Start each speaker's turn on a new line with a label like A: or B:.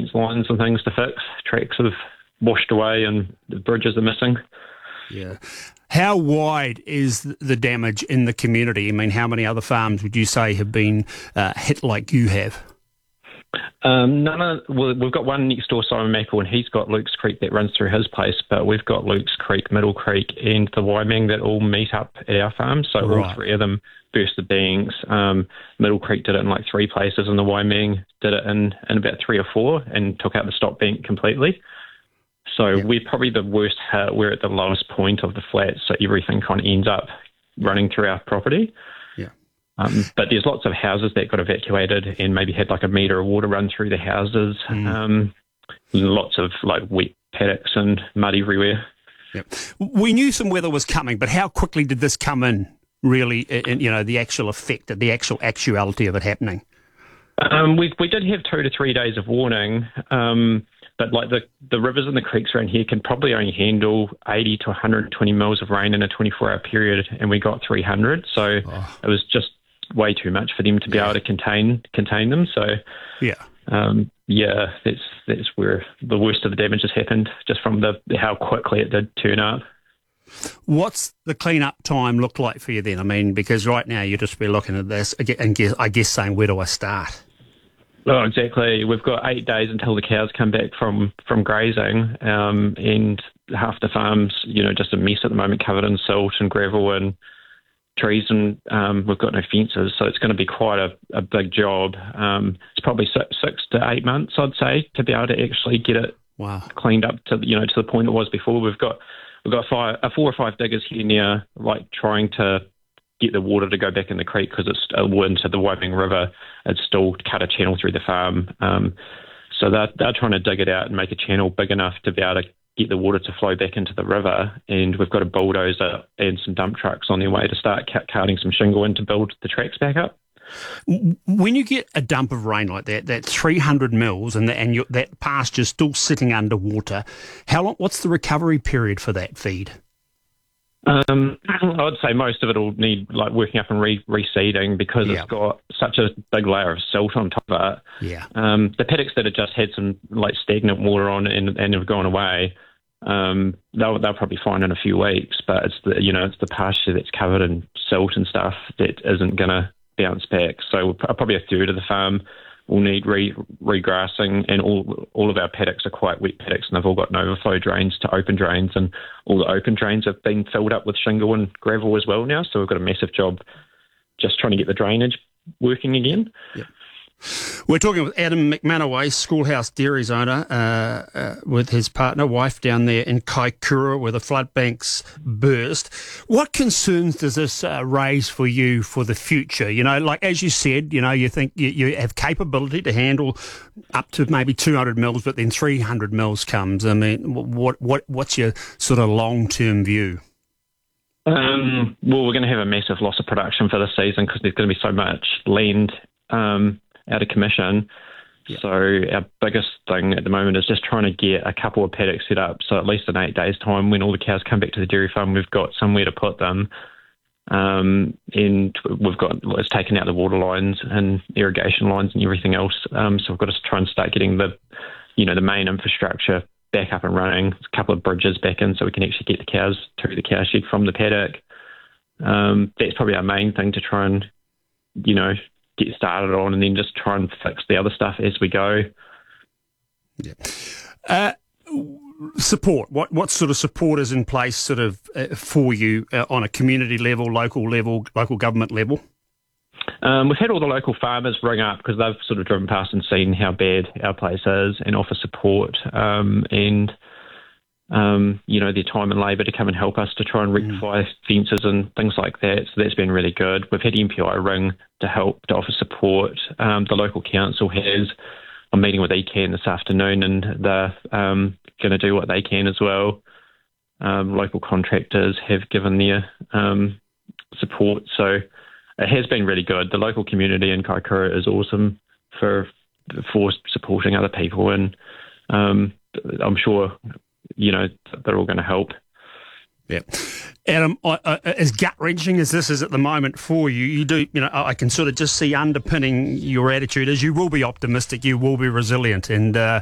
A: fence lines and things to fix. Tracks have washed away and the bridges are missing.
B: Yeah. How wide is the damage in the community? I mean, how many other farms would you say have been hit like you have?
A: We've got one next door, Simon Maple, and he's got Luke's Creek that runs through his place, but we've got Luke's Creek, Middle Creek, and the Waiming that all meet up at our farm. So all three of them burst the banks. Middle Creek did it in like 3 places, and the Waiming did it in about 3 or 4 and took out the stop bank completely. So we're probably the worst hit. We're at the lowest point of the flat, so everything kind of ends up running through our property. But there's lots of houses that got evacuated and maybe had like a metre of water run through the houses. Lots of like wet paddocks and mud everywhere.
B: Yep. We knew some weather was coming, but how quickly did this come in, really, in, the actual effect, the actual actuality of it happening?
A: We did have 2 to 3 days of warning, but like the rivers and the creeks around here can probably only handle 80 to 120 mils of rain in a 24-hour period, and we got 300. So it was just way too much for them to be able to contain them. So that's where the worst of the damage has happened, just from how quickly it did turn up.
B: What's the clean-up time look like for you then? I mean, because right now you'd just be looking at this and I guess saying, where do I start?
A: Oh, exactly. We've got 8 days until the cows come back from grazing, and half the farm's, just a mess at the moment, covered in silt and gravel and trees, and we've got no fences, so it's going to be quite a big job. It's probably 6 to 8 months, I'd say, to be able to actually get it cleaned up to to the point it was before. We've got 4 or 5 diggers here now, like trying to get the water to go back in the creek because it's into the Waiming River. It's still cut a channel through the farm, so they're trying to dig it out and make a channel big enough to be able to get the water to flow back into the river, and we've got a bulldozer and some dump trucks on their way to start carting some shingle in to build the tracks back up.
B: When you get a dump of rain like that 300 mils, and that pasture's still sitting underwater, how long? What's the recovery period for that feed?
A: I would say most of it will need like working up and reseeding because it's got such a big layer of silt on top of it. The paddocks that have just had some like stagnant water on and have gone away, they'll probably find in a few weeks. But it's the pasture that's covered in silt and stuff that isn't going to bounce back. So probably a third of the farm will need regrassing, and all of our paddocks are quite wet paddocks, and they've all got an overflow drains to open drains, and all the open drains have been filled up with shingle and gravel as well now. So we've got a massive job just trying to get the drainage working again.
B: Yep. We're talking with Adam McManaway, Schoolhouse Dairies owner, with his partner, wife down there in Kaikoura where the flood banks burst. What concerns does this raise for you for the future? Like as you said, you think you have capability to handle up to maybe 200 mils, but then 300 mils comes. I mean, what's your sort of long-term view?
A: Well, we're going to have a massive loss of production for this season because there's going to be so much land out of commission. So our biggest thing at the moment is just trying to get a couple of paddocks set up, so at least in 8 days' time, when all the cows come back to the dairy farm, we've got somewhere to put them, and it's taken out the water lines and irrigation lines and everything else, so we've got to try and start getting the main infrastructure back up and running, a couple of bridges back in so we can actually get the cows to the cow shed from the paddock. That's probably our main thing to try and get started on, and then just try and fix the other stuff as we go.
B: Support. What sort of support is in place sort of for you on a community level, local government level?
A: We've had all the local farmers ring up because they've sort of driven past and seen how bad our place is and offer support and their time and labour to come and help us to try and rectify fences and things like that. So that's been really good. We've had MPI ring to help to offer support. The local council has. I'm meeting with ECAN this afternoon, and they're going to do what they can as well. Local contractors have given their support. So it has been really good. The local community in Kaikoura is awesome for supporting other people, and I'm sure they're all going to help.
B: Yeah, Adam, as gut-wrenching as this is at the moment for you, you do, I can sort of just see underpinning your attitude as you will be optimistic, you will be resilient, and